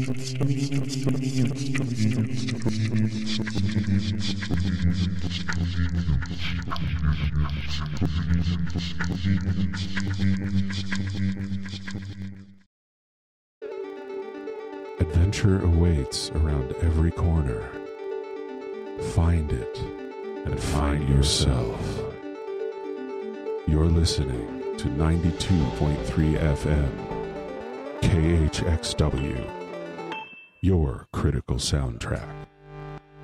Adventure awaits around every corner. Find it and find yourself. You're listening to 92.3 FM, KHXW, your critical soundtrack.